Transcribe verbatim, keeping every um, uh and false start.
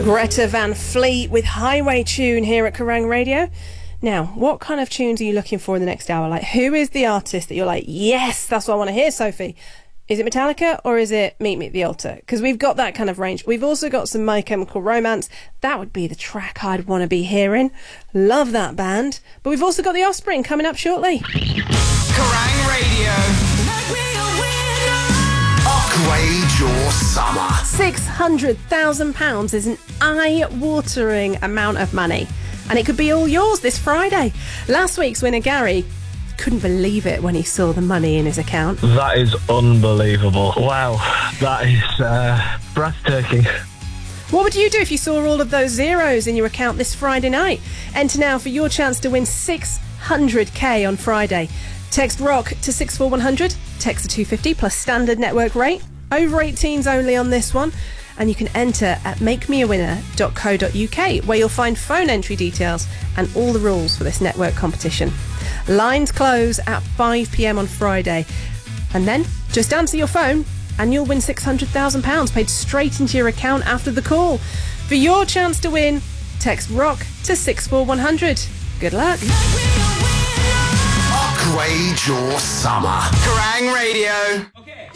Greta Van Fleet with Highway Tune here at Kerrang Radio. Now, what kind of tunes are you looking for in the next hour? Like, who is the artist that you're like, yes, that's what I want to hear, Sophie? Is it Metallica or is it Meet Me at the Altar? Because we've got that kind of range. We've also got some My Chemical Romance. That would be the track I'd want to be hearing. Love that band. But we've also got The Offspring coming up shortly. Kerrang Radio. Upgrade your summer. six hundred thousand pounds is an eye-watering amount of money. And it could be all yours this Friday. Last week's winner, Gary, couldn't believe it when he saw the money in his account. That is unbelievable. Wow, that is uh, breathtaking. What would you do if you saw all of those zeros in your account this Friday night? Enter now for your chance to win six hundred k on Friday. Text ROCK to six four one hundred, text to two fifty plus standard network rate. Over eighteens only on this one. And you can enter at make me a winner dot co dot uk, where you'll find phone entry details and all the rules for this network competition. Lines close at five p m on Friday. And then just answer your phone and you'll win six hundred thousand pounds paid straight into your account after the call. For your chance to win, text ROCK to six four one hundred. Good luck. Upgrade your summer. Kerrang Radio. Okay.